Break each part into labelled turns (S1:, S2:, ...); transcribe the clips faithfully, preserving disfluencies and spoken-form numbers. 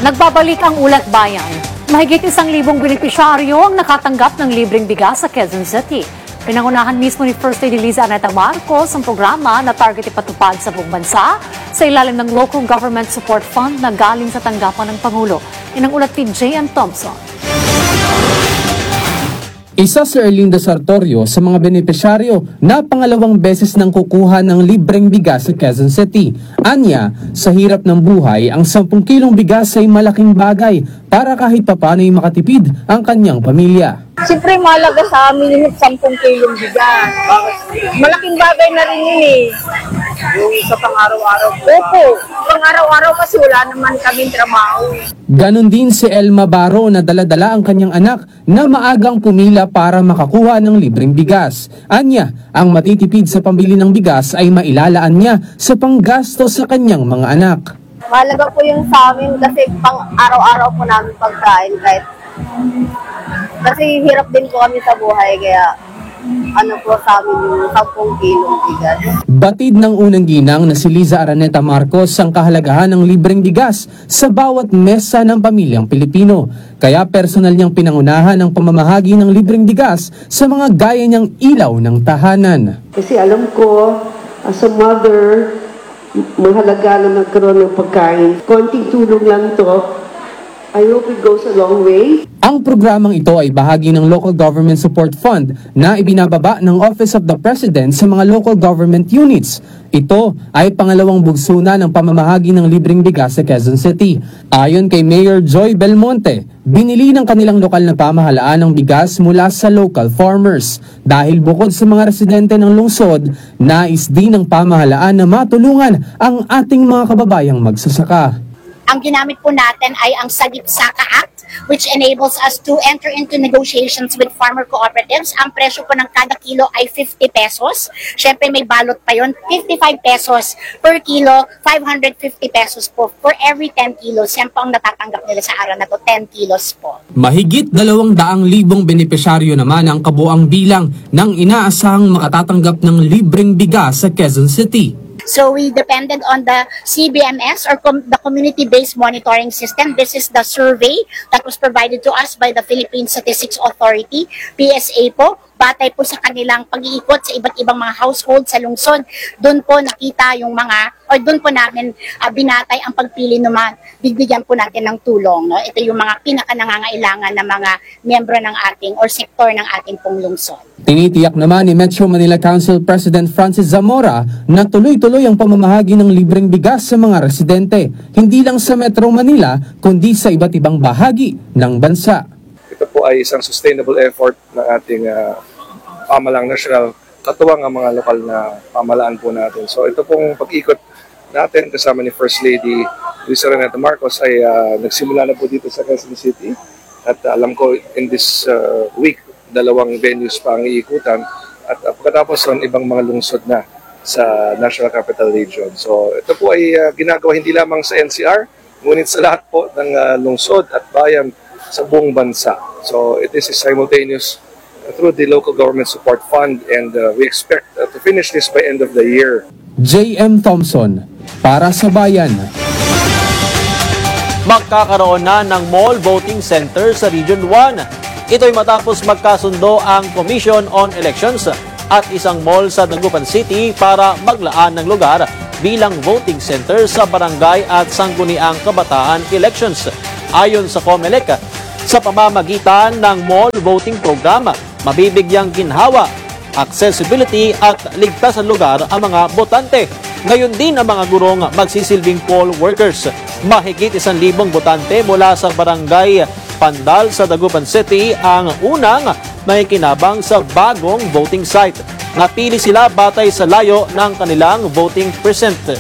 S1: Nagbabalik ang Ulat Bayan. Mahigit isang libong benepisyaryo ang nakatanggap ng libreng bigas sa Quezon City. Pinangunahan mismo ni First Lady Liza Araneta Marcos ang programa na target ipatupad sa buong bansa sa ilalim ng Local Government Support Fund na galing sa tanggapan ng Pangulo. Yan ang ulat ni J M Thompson.
S2: Isa si Erlinda Sartorio sa mga benepisyaryo na pangalawang beses nang kukuha ng libreng bigas sa Quezon City. Anya, sa hirap ng buhay, ang sampung kilong bigas ay malaking bagay para kahit papano ay makatipid ang kanyang pamilya.
S3: Siyempre mahalaga sa amin yung sampung kilong bigas. Malaking bagay na rin yun eh. Yung sa pang-araw-araw. Opo, pang-araw-araw kasi wala naman kaming trabaho.
S2: Ganon din si Elma Baro na dala-dala ang kanyang anak na maagang pumila para makakuha ng libreng bigas. Anya, ang matitipid sa pambili ng bigas ay mailalaan niya sa panggasto sa kanyang mga anak.
S3: Mahalaga po yung sa amin kasi pang-araw-araw po namin pagkain kahit kasi hirap din po kami sa buhay kaya ano po sa amin yung sampung kilong bigas.
S2: Batid ng unang ginang na si Liza Araneta Marcos ang kahalagahan ng libreng bigas sa bawat mesa ng pamilyang Pilipino. Kaya personal niyang pinangunahan ang pamamahagi ng libreng bigas sa mga gaya niyang ilaw ng tahanan.
S4: Kasi alam ko, as a mother, mahalaga na magkaroon ng pagkain. Konting tulong lang to. I hope it goes a long way.
S2: Ang programang ito ay bahagi ng Local Government Support Fund na ibinababa ng Office of the President sa mga local government units. Ito ay pangalawang bugso na ng pamamahagi ng libreng bigas sa Quezon City. Ayon kay Mayor Joy Belmonte, binili ng kanilang lokal na pamahalaan ng bigas mula sa local farmers. Dahil bukod sa mga residente ng lungsod, nais din ng pamahalaan na matulungan ang ating mga kababayang magsasaka.
S5: Ang ginamit po natin ay ang Sagip Saka Act, which enables us to enter into negotiations with farmer cooperatives. Ang presyo po ng kada kilo ay fifty pesos. Siyempre may balot pa yon, fifty-five pesos per kilo, five hundred fifty pesos po for every ten kilos. Yan po ang natatanggap nila sa araw na to, ten kilos po.
S2: Mahigit dalawang daang libong benepisyaryo naman ang kabuang bilang ng inaasahang makatatanggap ng libreng bigas sa Quezon City.
S5: So we depended on the C B M S or com the Community-Based Monitoring System. This is the survey that was provided to us by the Philippine Statistics Authority, P S A po. Batay po sa kanilang pag-iikot sa iba't ibang mga household sa lungsod. Doon po nakita yung mga, or doon po namin uh, binatay ang pagpili naman, bibigyan po natin ng tulong. No? Ito yung mga pinaka-nangangailangan ng mga miyembro ng ating or sektor ng ating pong lungsod.
S2: Tinitiyak naman ni Metro Manila Council President Francis Zamora na tuloy-tuloy ang pamamahagi ng libreng bigas sa mga residente, hindi lang sa Metro Manila, kundi sa iba't ibang bahagi ng bansa.
S6: Ito po ay isang sustainable effort ng ating uh, pamalang national, katuwang ang mga lokal na pamalaan po natin. So ito pong pag-ikot natin kasama ni First Lady Liza Araneta Marcos ay uh, nagsimula na po dito sa Quezon City. At uh, alam ko in this uh, week, dalawang venues pa ang iikutan. At uh, pagkatapos son, ibang mga lungsod na sa National Capital Region. So ito po ay uh, ginagawa hindi lamang sa N C R, ngunit sa lahat po ng uh, lungsod at bayan sa buong bansa. So it is simultaneous through the Local Government Support Fund and uh, we expect uh, to finish this by end of the year.
S2: J M Thompson, para sa Bayan.
S7: Magkakaroon na ng mall voting center sa Region one. Ito'y matapos magkasundo ang Commission on Elections at isang mall sa Dagupan City para maglaan ng lugar bilang voting center sa barangay at sangguniang kabataan elections. Ayon sa COMELEC, sa pamamagitan ng mall voting program, mabibigyang ginhawa, accessibility at ligtas sa lugar ang mga botante. Ngayon din ang mga gurong magsisilbing poll workers. Mahigit isang libong botante mula sa barangay Pandal sa Dagupan City ang unang may kinabang sa bagong voting site. Napili sila batay sa layo ng kanilang voting precinct.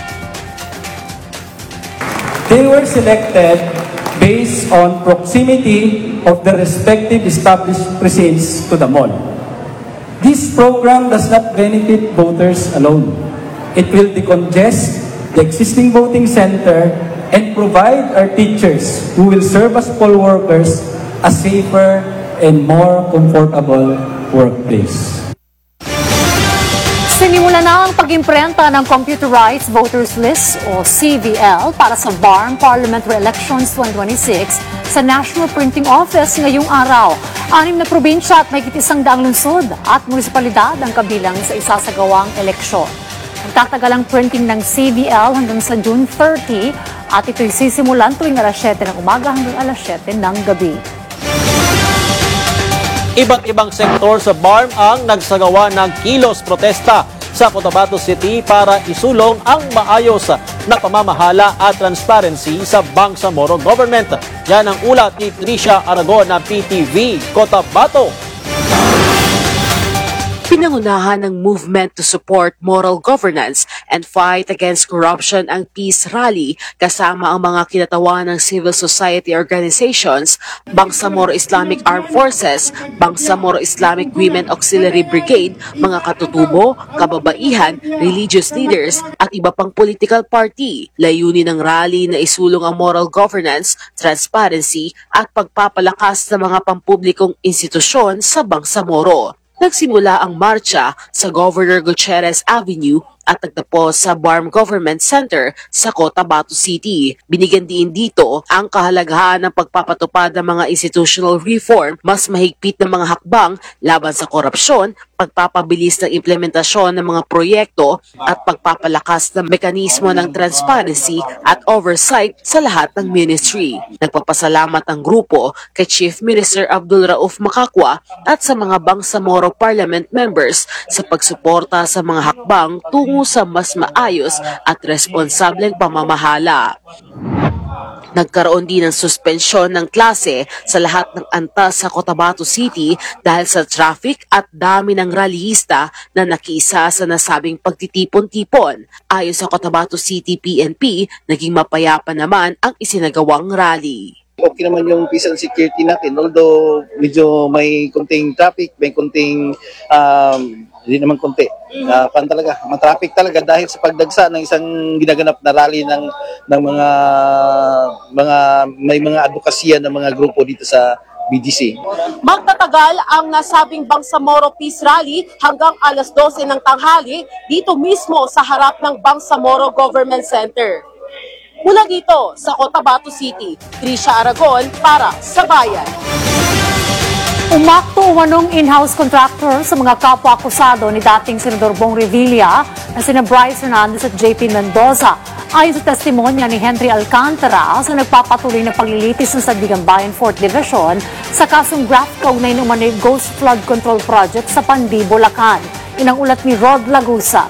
S8: They were selected based on proximity of the respective established precincts to the mall. This program does not benefit voters alone. It will decongest the existing voting center and provide our teachers who will serve as poll workers a safer and more comfortable workplace.
S1: Sinimula na ang pag-imprenta ng Computerized Voters List o C V L para sa B A R M Parliamentary Elections twenty twenty-six sa National Printing Office ngayong araw. Anim na probinsya at mahigit isang daang lungsod at munisipalidad ang kabilang sa isasagawang eleksyon. Magtatagal ang printing ng C V L hanggang sa June thirty at ito'y sisimulan tuwing alas siyete ng umaga hanggang alas siyete ng gabi.
S7: Iba't ibang sektor sa B A R M ang nagsagawa ng kilos protesta sa Cotabato City para isulong ang maayos na pamamahala at transparency sa Bangsamoro Government. Yan ang ulat ni Tricia Aragon ng P T V Cotabato.
S9: Pinangunahan ng Movement to Support Moral Governance and Fight Against Corruption ang Peace Rally kasama ang mga kinatawan ng civil society organizations, Bangsamoro Islamic Armed Forces, Bangsamoro Islamic Women Auxiliary Brigade, mga katutubo, kababaihan, religious leaders at iba pang political party. Layunin ng rally na isulong ang moral governance, transparency at pagpapalakas ng mga pampublikong institusyon sa Bangsamoro. Nagsimula ang marcha sa Governor Gutierrez Avenue at nagtapos sa B A R M Government Center sa Cotabato City. Binigyan din dito ang kahalagahan ng pagpapatupad ng mga institutional reform, mas mahigpit na mga hakbang laban sa korupsyon, pagpapabilis ng implementasyon ng mga proyekto at pagpapalakas ng mekanismo ng transparency at oversight sa lahat ng ministry. Nagpapasalamat ang grupo kay Chief Minister Abdul Rauf Makakwa at sa mga Bangsamoro Parliament members sa pagsuporta sa mga hakbang tungo sa mas maayos at responsableng pamamahala. Nagkaroon din ng suspensyon ng klase sa lahat ng antas sa Cotabato City dahil sa traffic at dami ng rallyista na nakiisa sa nasabing pagtitipon-tipon. Ayon sa Cotabato City P N P, naging mapayapa naman ang isinagawang rally.
S10: Okay naman yung peace and security natin, although medyo may konting traffic, may konting um, hindi naman konti. Uh, pan talaga, matraffic talaga dahil sa pagdagsa ng isang ginaganap na rally ng ng mga mga may mga advokasya ng mga grupo dito sa B G C.
S9: Magtatagal ang nasabing Bangsamoro Peace Rally hanggang alas dose ng tanghali dito mismo sa harap ng Bangsamoro Government Center. Mula dito sa Cotabato City, Tricia Aragon para sa Bayan.
S1: Umakto umanong in-house contractor sa mga kapwa-akusado ni dating Senador Bong Revilla na sina Bryce Hernandez at J P Mendoza. Ayon sa testimonya ni Henry Alcantara sa nagpapatuloy na paglilitis ng Sandigan Bayan fourth Division sa kasong graft kaugnay ng umano'y Ghost Flood Control Project sa Pandi, Bulacan. Inang ulat ni Rod Lagusa.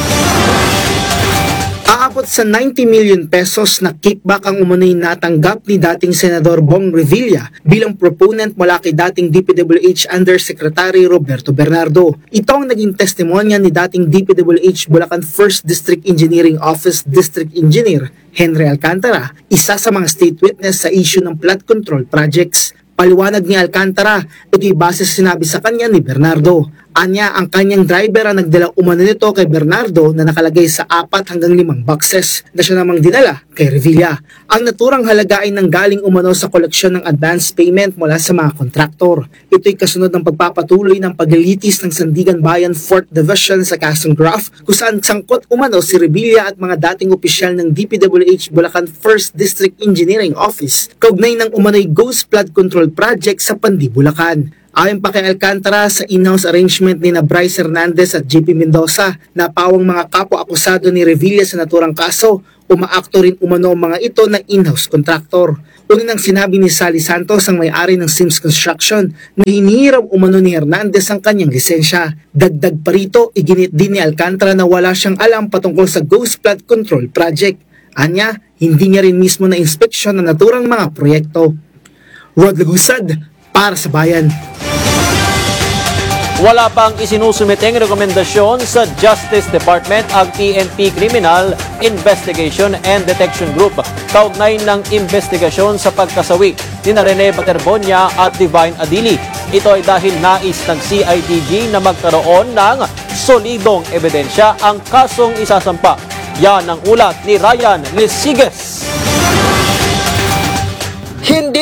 S11: Aabot sa ninety million pesos na kickback ang umano'y natanggap ni dating Senador Bong Revilla bilang proponent mula kay dating D P W H Undersecretary Roberto Bernardo. Ito ang naging testimonya ni dating D P W H Bulacan first District Engineering Office District Engineer Henry Alcantara, isa sa mga state witness sa issue ng flood control projects. Paliwanag ni Alcantara, ito'y base sa sinabi sa kanya ni Bernardo. Anya, ang kanyang driver ang nagdala umano nito kay Bernardo na nakalagay sa apat hanggang limang boxes na siya namang dinala kay Revilla. Ang naturang halaga ay nanggaling umano sa koleksyon ng advance payment mula sa mga kontraktor. Ito'y kasunod ng pagpapatuloy ng paglilitis ng Sandigan Bayan fourth Division sa kasong graft kung saan sangkot umano si Revilla at mga dating opisyal ng D P W H Bulacan first District Engineering Office kaugnay ng umano'y Ghost Flood Control Project sa Pandi, Bulacan. Ayon pa kay Alcantara, sa in-house arrangement ni na Bryce Hernandez at J P Mendoza na pawang mga kapwa-akusado ni Revilla sa naturang kaso, umaakto rin umano ang mga ito na in-house contractor. Una nang sinabi ni Sally Santos, ang may-ari ng Sims Construction, na hinihirap umano ni Hernandez ang kanyang lisensya. Dagdag pa rito, iginit din ni Alcantara na wala siyang alam patungkol sa Ghost Flood Control Project. Anya, hindi niya rin mismo na inspeksyon ng naturang mga proyekto. Rod Lagusad, para sa Bayan.
S7: Wala pang isinusumiteng rekomendasyon sa Justice Department ang T N P Criminal Investigation and Detection Group kaugnay ng investigasyon sa pagkasawi ni Rene Baterbonia at Divine Adili. Ito ay dahil nais ng C I D G na magkaroon ng solidong ebidensya ang kasong isasampa. Yan ang ulat ni Ryan Lisiges.
S12: Hindi pa tapos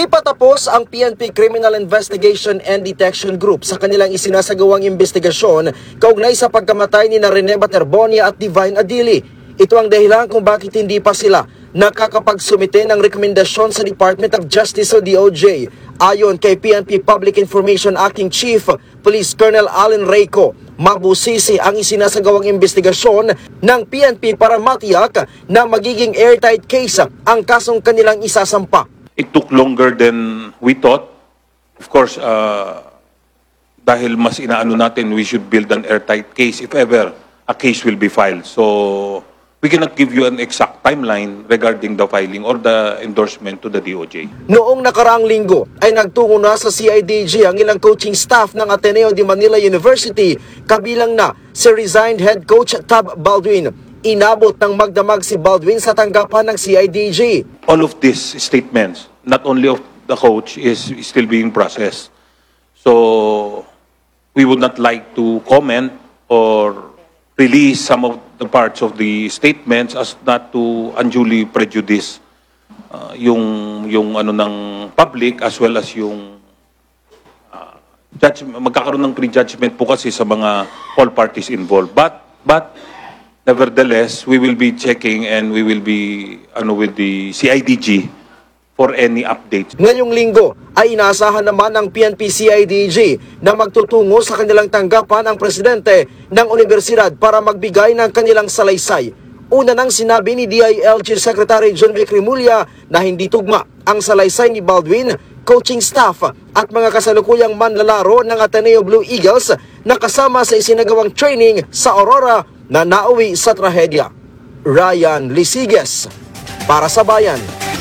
S12: Natapos ang P N P Criminal Investigation and Detection Group sa kanilang isinasagawang investigasyon kaugnay sa pagkamatay ni Rene Baterbonia at Divine Adili. Ito ang dahilan kung bakit hindi pa sila nakakapagsumite ng rekomendasyon sa Department of Justice o D O J. Ayon kay P N P Public Information Acting Chief Police Colonel Allen Reyco, mabusisi ang isinasagawang investigasyon ng P N P para matiyak na magiging airtight case ang kasong kanilang isasampa.
S13: It took longer than we thought. Of course, uh, dahil mas inaano natin, we should build an airtight case if ever a case will be filed. So, we cannot give you an exact timeline regarding the filing or the endorsement to the D O J.
S12: Noong nakaraang linggo ay nagtungo na sa C I D G ang ilang coaching staff ng Ateneo de Manila University, kabilang na si resigned head coach Tab Baldwin. Inabot ng magdamag si Baldwin sa tanggapan ng C I D G.
S13: All of these statements, not only of the coach, is still being processed. So, we would not like to comment or release some of the parts of the statements as not to unduly prejudice uh, yung yung ano ng public as well as yung uh, judge, magkakaroon ng prejudgment po kasi sa mga all parties involved. But but nevertheless, we will be checking and we will be ano with the C I D G for any updates.
S12: Ngayong linggo ay inaasahan naman ng P N P C I D G na magtutungo sa kanilang tanggapan ang presidente ng universidad para magbigay ng kanilang salaysay. Una nang sinabi ni D I L G Secretary John Vic Remulla na hindi tugma ang salaysay ni Baldwin, coaching staff at mga kasalukuyang manlalaro ng Ateneo Blue Eagles na kasama sa isinagawang training sa Aurora na nauwi sa trahedya. Ryan Lisiges, para sa Bayan.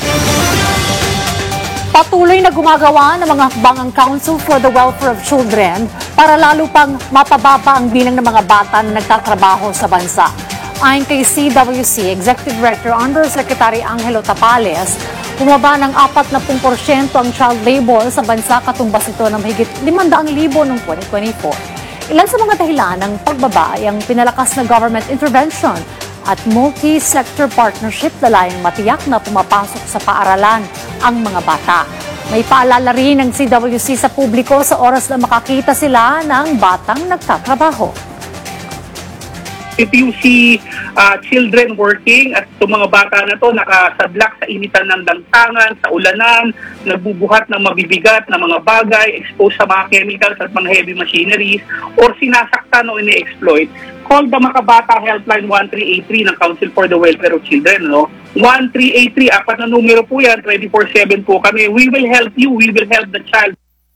S1: Patuloy na gumagawa ng mga hakbang ang Council for the Welfare of Children para lalo pang mapababa ang bilang ng mga bata na nagtatrabaho sa bansa. Ayon kay C W C Executive Director Undersecretary Angelo Tapales, bumaba ng apat na porsyento ang child labor sa bansa, katumbas ito ng mahigit limandaan libo noong twenty twenty-four. Ilan sa mga dahilan ng pagbaba ay ang pinalakas na government intervention at multi-sector partnership na layang matiyak na pumapasok sa paaralan ang mga bata. May paalala rin ng C W C sa publiko sa oras na makakita sila ng batang nagtatrabaho.
S14: If you see uh, children working at itong mga bata na to nakasadlak sa initan ng dangtangan, sa ulanan, nagbubuhat ng mabibigat na mga bagay, exposed sa mga chemicals at mga heavy machineries, or sinasaktan o ini-exploit, call the Makabata Helpline one three eight three ng Council for the Welfare of Children. No? one three eight three, apat na numero po yan, twenty-four seven po kami. We will help you, we will help the child.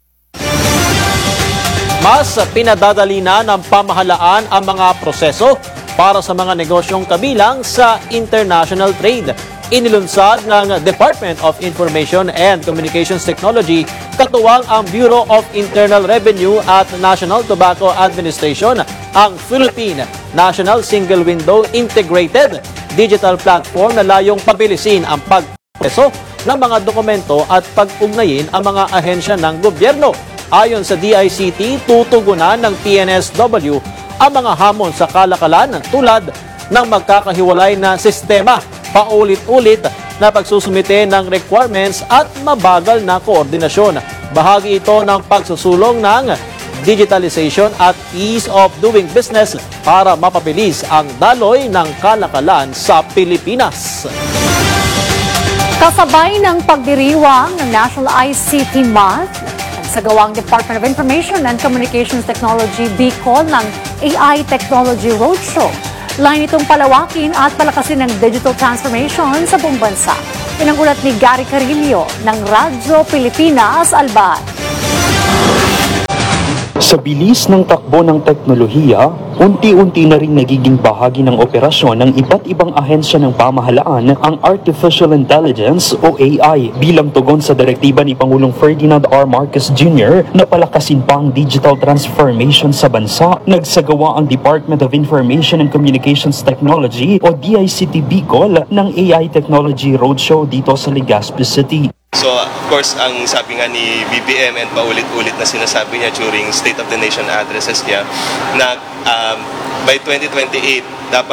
S7: Mas pinadadali na ng pamahalaan ang mga proseso para sa mga negosyong kabilang sa international trade. Inilunsad ng Department of Information and Communications Technology katuwang ang Bureau of Internal Revenue at National Tobacco Administration ang Philippine National Single Window Integrated Digital Platform na layong pabilisin ang pagproseso ng mga dokumento at pag-ugnayin ang mga ahensya ng gobyerno. Ayon sa D I C T, tutugunan ng P N S W ang mga hamon sa kalakalan tulad ng magkakahiwalay na sistema, paulit-ulit na pagsusumite ng requirements at mabagal na koordinasyon. Bahagi ito ng pagsusulong ng digitalization at ease of doing business para mapabilis ang daloy ng kalakalan sa Pilipinas.
S1: Kasabay ng pagdiriwang ng National I C T Month, sa gawang Department of Information and Communications Technology Bicol ng A I Technology Roadshow. Line itong palawakin at palakasin ng digital transformation sa buong bansa. Yan ang ulat ni Gary Carillo ng Radyo Pilipinas Albahan.
S15: Sa bilis ng takbo ng teknolohiya, unti-unti na rin nagiging bahagi ng operasyon ng iba't ibang ahensya ng pamahalaan ang Artificial Intelligence o A I bilang tugon sa direktiba ni Pangulong Ferdinand R. Marcos Junior na palakasin pa ang digital transformation sa bansa. Nagsagawa ang Department of Information and Communications Technology o D I C T Bicol ng A I Technology Roadshow dito sa Legazpi City.
S16: So, of course, ang sabi nga ni B B M and paulit-ulit na sinasabi niya during State of the Nation addresses niya na um, by twenty twenty-eight, dapat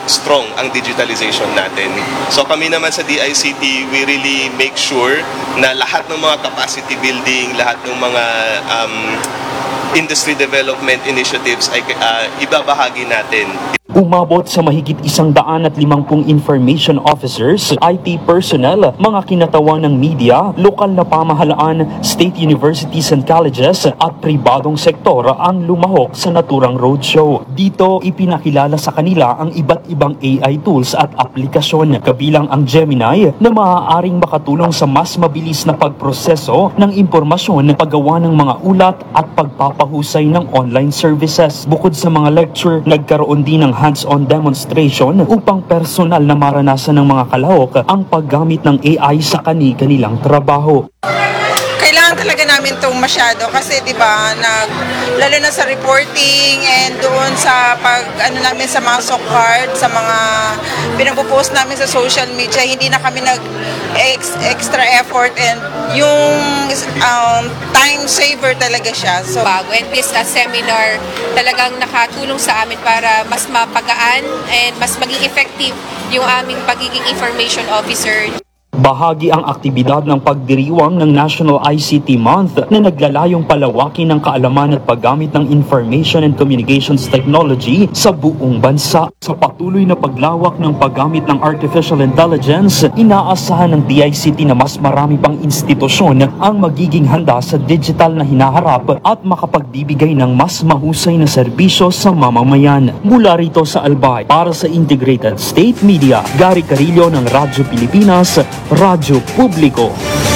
S16: strong ang digitalization natin. So kami naman sa D I C T, we really make sure na lahat ng mga capacity building, lahat ng mga um, industry development initiatives ay uh, ibabahagi natin.
S15: Umabot sa mahigit isang daan at limangpung information officers, I T personnel, mga kinatawan ng media, lokal na pamahalaan, state universities and colleges at pribadong sektor ang lumahok sa naturang roadshow. Dito ipinakilala sa kanila ang iba't ibang A I tools at aplikasyon, kabilang ang Gemini na maaaring makatulong sa mas mabilis na pagproseso ng impormasyon, paggawa ng mga ulat at pagpapahusay ng online services. Bukod sa mga lecture, nagkaroon din ng hands-on demonstration upang personal na maranasan ng mga kalahok ang paggamit ng A I sa kani-kanilang trabaho.
S17: Kailangan talaga namin itong masyado kasi 'di ba, nag lalo na sa reporting and doon sa pag ano namin sa mga sock card, sa mga pinapopost namin sa social media, hindi na kami nag ex, extra effort and yung um, time saver talaga siya. So
S18: bago and this uh, seminar talagang nakatulong sa amin para mas mapagaan and mas maging effective yung aming pagiging information officer.
S15: Bahagi ang aktibidad ng pagdiriwang ng National I C T Month na naglalayong palawakin ng kaalaman at paggamit ng Information and Communications Technology sa buong bansa. Sa patuloy na paglawak ng paggamit ng Artificial Intelligence, inaasahan ng D I C T na mas marami pang institusyon ang magiging handa sa digital na hinaharap at makapagbibigay ng mas mahusay na serbisyo sa mamamayan. Mula rito sa Albay, para sa Integrated State Media, Gary Carillo ng Radyo Pilipinas, Radyo Publiko.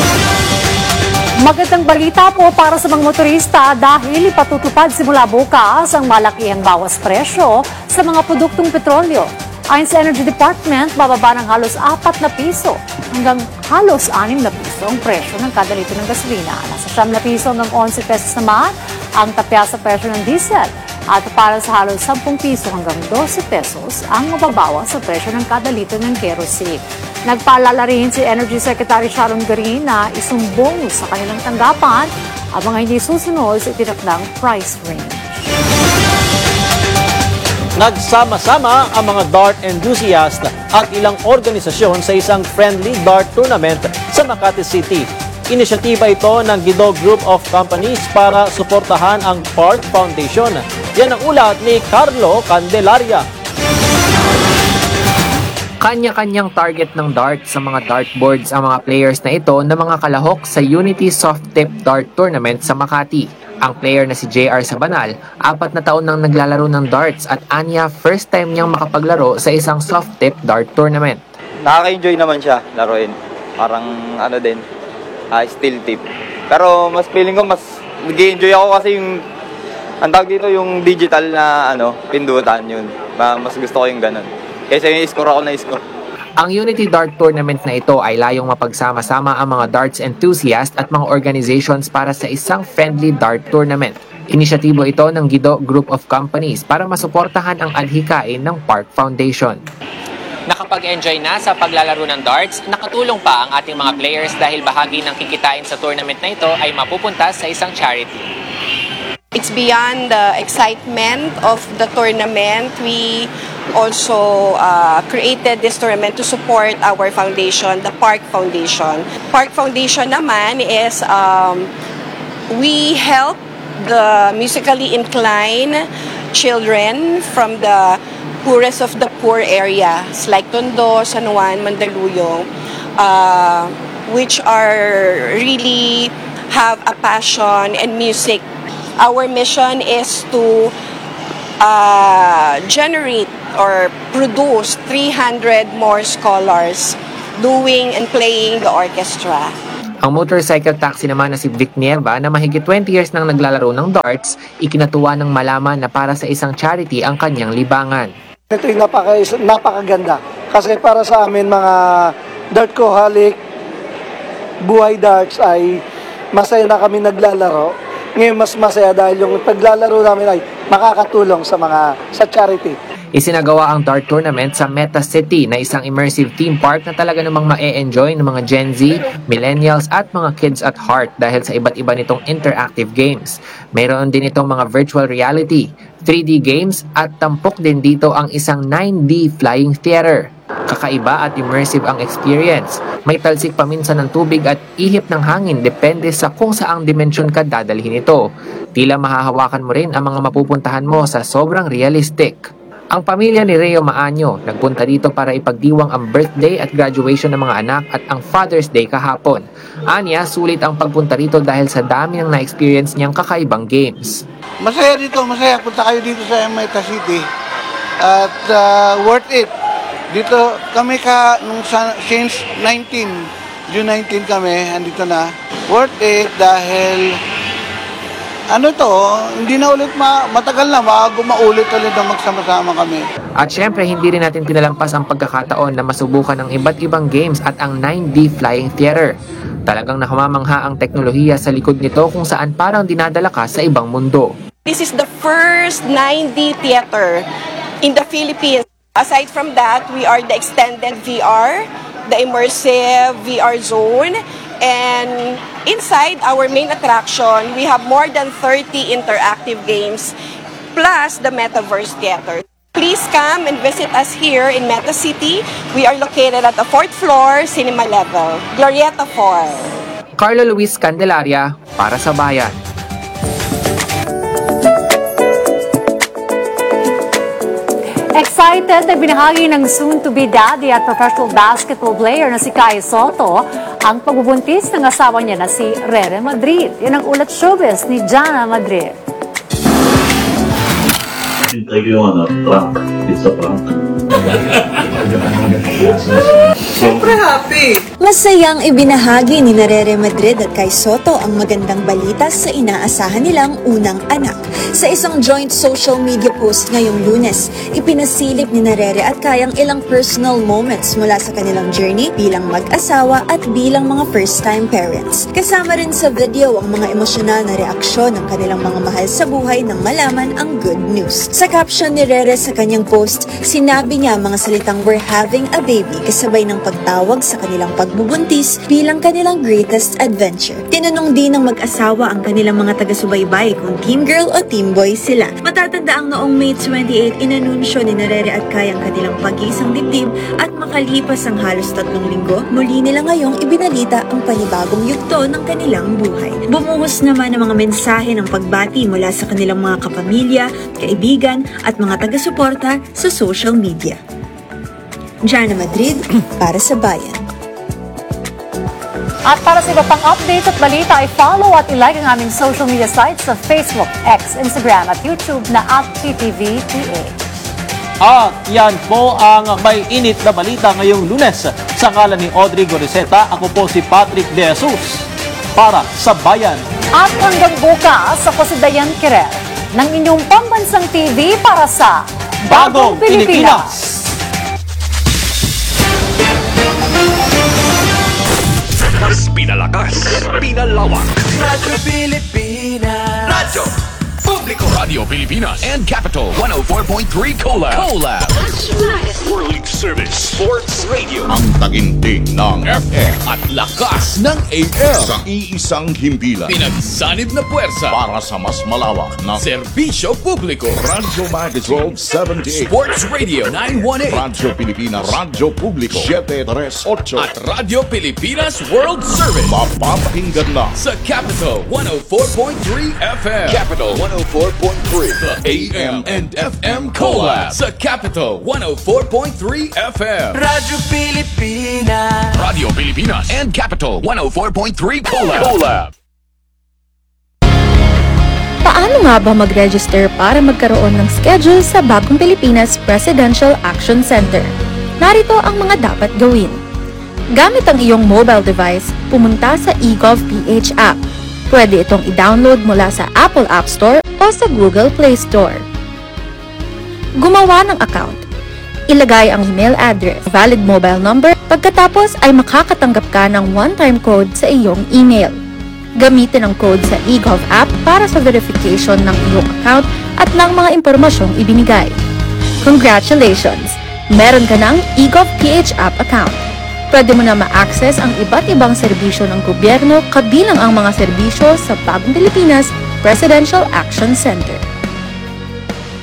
S1: Magandang balita po para sa mga motorista dahil ipatutupad simula bukas ang malakihang bawas presyo sa mga produktong petrolyo. Ayon sa Energy Department, bababa ng halos apat na piso hanggang halos anim na piso ang presyo ng kada litro ng gasolina. Nasa siyam na piso hanggang onse pesos naman ang tapya sa presyo ng diesel. At para sa halos sampung piso hanggang dose pesos ang mababawa sa presyo ng kada litro ng kerosene. Nagpaalala rin si Energy Secretary Sharon Garin na isumbong sa kanilang tanggapan ang mga hindi susunod sa itinakdang price range.
S7: Nagsama-sama ang mga dart enthusiast at ilang organisasyon sa isang friendly dart tournament sa Makati City. Inisyatiba ito ng Guido Group of Companies para suportahan ang Park Foundation. Yan ang ulat ni Carlo Candelaria.
S19: Kanya-kanyang target ng dart sa mga dartboards ang mga players na ito na mga kalahok sa Unity Soft Tip Dart Tournament sa Makati. Ang player na si J R Sabanal, apat na taon nang naglalaro ng darts at anya first time niyang makapaglaro sa isang soft tip dart tournament.
S20: Nakaka-enjoy naman siya laruin. Parang ano din, uh, steel tip. Pero mas feeling ko mas nag-enjoy ako kasi yung ang tawag dito yung digital na ano, pindutan yun. Mas gusto ko yung ganun. Kaysa yung score ako na score.
S19: Ang Unity Dart Tournament na ito ay layong mapagsama-sama ang mga darts enthusiast at mga organizations para sa isang friendly dart tournament. Inisyatibo ito ng Guido Group of Companies para masuportahan ang adhikain ng Park Foundation.
S21: Nakapag-enjoy na sa paglalaro ng darts, nakatulong pa ang ating mga players dahil bahagi ng kikitain sa tournament na ito ay mapupunta sa isang charity.
S22: It's beyond the excitement of the tournament. We also uh, created this tournament to support our foundation, the Park Foundation. Park Foundation naman is um, we help the musically inclined children from the poorest of the poor areas like Tondo, San Juan, Mandaluyong, uh, which are really have a passion in music. Our mission is to uh, generate or produce three hundred more scholars doing and playing the orchestra.
S19: Ang motorcycle taxi naman na si Vic Nieva na mahigit twenty years nang naglalaro ng darts, ikinatuwa ng malaman na para sa isang charity ang kanyang libangan.
S23: Ito yung napaka, napakaganda kasi para sa amin mga dartcoholic, buhay darts ay masaya na kami naglalaro. Ngayon mas masaya dahil yung paglalaro namin ay makakatulong sa mga sa charity.
S19: Isinagawa ang dart tournament sa Meta City na isang immersive theme park na talaga namang ma-e-enjoy ng mga Gen Z, millennials at mga kids at heart dahil sa iba't iba nitong interactive games. Mayroon din itong mga virtual reality, three D games at tampok din dito ang isang nine D flying theater. Kakaiba at immersive ang experience. May talsik paminsan ng tubig at ihip ng hangin depende sa kung saang dimensyon ka dadalhin ito. Tila mahahawakan mo rin ang mga mapupuntahan mo sa sobrang realistic. Ang pamilya ni Reo Maanyo nagpunta dito para ipagdiwang ang birthday at graduation ng mga anak at ang Father's Day kahapon. Anya, sulit ang pagpunta rito dahil sa dami ng na-experience niyang kakaibang games.
S3: Masaya dito, masaya. Punta kayo dito sa Meta City. At uh, worth it. Dito kami ka, nung sa, since nineteen, June nineteen kami, andito na. Worth it dahil, ano to, hindi na ulit, ma, matagal na, bago maulit ulit na magsama-sama kami.
S19: At syempre, hindi rin natin pinalampas ang pagkakataon na masubukan ang iba't ibang games at ang nine D flying theater. Talagang nakamamangha ang teknolohiya sa likod nito kung saan parang dinadala ka sa ibang mundo.
S22: This is the first nine D theater in the Philippines. Aside from that, we are the extended V R, the immersive V R zone, and inside our main attraction, we have more than thirty interactive games, plus the Metaverse Theater. Please come and visit us here in Meta City. We are located at the fourth floor, cinema level, Glorieta four.
S19: Carlo Luis Candelaria, para sa Bayan.
S1: Excited na binahagi ng soon-to-be daddy at professional basketball player na si Kai Soto ang pagbubuntis ng asawa niya na si Rere Madrid. Yan ang ulat showbiz ni Jana Madrid.
S4: Hintay ko yung ano, trunk. It's a trunk.
S5: Siyempre happy! Masayang ibinahagi ni Rere Madrid at Kai Soto ang magandang balita sa inaasahan nilang unang anak. Sa isang joint social media post ngayong Lunes, ipinasilip ni Rere at Kai ang ilang personal moments mula sa kanilang journey bilang mag-asawa at bilang mga first-time parents. Kasama rin sa video ang mga emosyonal na reaksyon ng kanilang mga mahal sa buhay nang malaman ang good news. Sa caption ni Rere sa kanyang post, sinabi niya mga salitang "We're having a baby" kasabay ng pagtawag sa kanilang pagbubuntis bilang kanilang greatest adventure. Tinanong din ng mag-asawa ang kanilang mga taga-subaybay kung team girl o team boy sila. Matatanda ang noong May twenty-eighth, inanunsyo ni Rere at Kai ang kanilang pag-iisang dibdib at makalipas ang halos tatlong linggo, muli nila ngayong ibinalita ang panibagong yugto ng kanilang buhay. Bumuhos naman ang mga mensahe ng pagbati mula sa kanilang mga kapamilya, kaibigan at mga taga-suporta sa social media. Jana Madrid, para sa Bayan.
S1: At para sa iba pang updates at balita ay follow at ilike ang aming social media sites sa Facebook, X, Instagram at YouTube na at P T V P A.
S7: At yan po ang may init na balita ngayong Lunes. Sa ngalan ni Audrey Goriseta, ako po si Patrick De Jesus para sa Bayan.
S1: At hanggang bukas, ako si Dayan Kirer ng inyong pambansang T V para sa Bagong Pilipinas.
S24: Mas pinalakas, pinalawak. Radyo Pilipinas. Radyo Publiko. Radio Pilipinas and Capital one oh four point three Collab. Collab. World Service Sports Radio.
S25: Ang taginting ng F M
S24: At lakas ng A M.
S25: sa iisang himpilan.
S24: Pinagsanib na puwersa
S25: Para sa mas malawak na
S24: Serbisyo Publiko.
S25: Radyo Magazine twelve seventy-eight.
S24: Sports Radio nine eighteen.
S25: Radyo Pilipinas, Radyo Publiko seven thirty-eight.
S24: At Radio Pilipinas World Service.
S25: Mapapakinggan lang
S24: Sa Capital one oh four point three F M. Capital one oh four point three. The A M and F M Collab. Sa Capital one oh four point three F M. Radyo Pilipinas. Radio Pilipinas and Capital one oh four point three Collab. Collab.
S26: Paano nga ba mag-register para magkaroon ng schedule sa Bagong Pilipinas Presidential Action Center? Narito ang mga dapat gawin. Gamit ang iyong mobile device, pumunta sa eGovPH app. Pwede itong i-download mula sa Apple App Store o sa Google Play Store. Gumawa ng account. Ilagay ang email address, valid mobile number, pagkatapos ay makakatanggap ka ng one-time code sa iyong email. Gamitin ang code sa eGov app para sa verification ng iyong account at ng mga impormasyong ibinigay. Congratulations! Meron ka ng eGovPH app account. Pwede mo na ma-access ang iba't ibang serbisyo ng gobyerno kabilang ang mga serbisyo sa Bagong Pilipinas Presidential Action Center.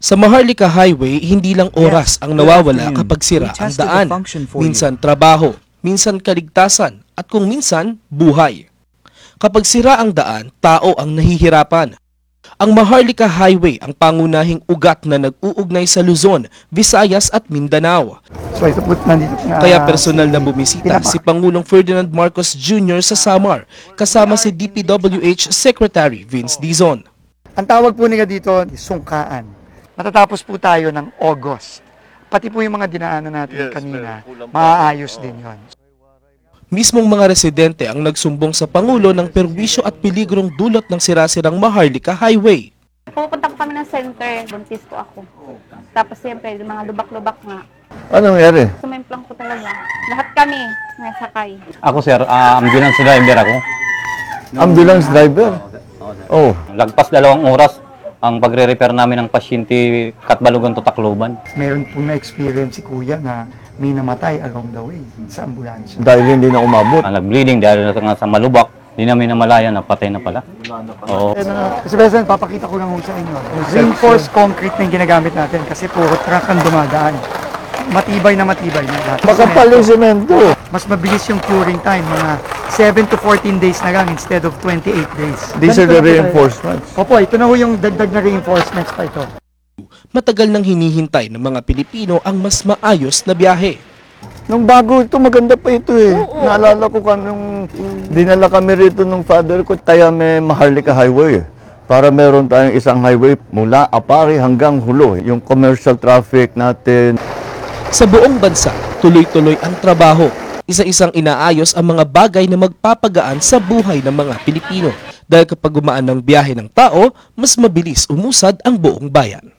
S2: Sa Maharlika Highway, hindi lang oras ang nawawala kapag sira ang daan. Minsan trabaho, minsan kaligtasan, at kung minsan, buhay. Kapag sira ang daan, tao ang nahihirapan. Ang Maharlika Highway ang pangunahing ugat na nag-uugnay sa Luzon, Visayas at Mindanao.
S23: So ito po, nandito na,
S2: Kaya personal na bumisita si Pangulong Ferdinand Marcos Junior sa Samar, kasama si D P W H Secretary Vince Dizon.
S23: Ang tawag po nila dito, sungkaan. Matatapos po tayo ng August. Pati po yung mga dinaanan natin kanina, maaayos din yon.
S2: Mismong mga residente ang nagsumbong sa Pangulo ng perwisyo at peligrong dulot ng sirasirang Maharlika Highway.
S6: Pupunta ko kami ng center, buntis ko ako. Tapos siyempre, yung mga lubak-lubak nga.
S8: Ano nangyari?
S6: Sumimplang ko talaga. Lahat kami nasakay.
S9: Ako sir, uh, ambulance driver ako.
S8: Ambulance driver? Oh.
S9: Lagpas dalawang oras ang pagre-repair namin ng pasyente Katbalogan to Tacloban.
S23: Meron po na-experience si Kuya na may namatay along the way sa ambulansya.
S8: Dahil hindi na umabot.
S9: Ang nag-bleeding dahil nga sa malubak, hindi namin namalaya na patay na pala. Oo.
S23: Kasi President, papakita ko lang ho sa inyo. Reinforced concrete na yung ginagamit natin kasi puro truck ang dumadaan. Matibay na matibay na lahat.
S8: Makapal yung semento.
S23: Mas mabilis yung curing time, mga seven to fourteen days na lang instead of twenty-eight days.
S8: These are the reinforcements.
S23: Opo, ito na ho yung dagdag na reinforcements pa ito.
S2: Matagal nang hinihintay ng mga Pilipino ang mas maayos na biyahe.
S8: Nung bago ito, maganda pa ito eh. Oo. Naalala ko ka nung dinala kami rito nung father ko, tayo may Maharlika Highway. Para meron tayong isang highway mula Apari hanggang Hulo. Yung commercial traffic natin.
S2: Sa buong bansa, tuloy-tuloy ang trabaho. Isa-isang inaayos ang mga bagay na magpapagaan sa buhay ng mga Pilipino. Dahil kapag gumaan ng biyahe ng tao, mas mabilis umusad ang buong bayan.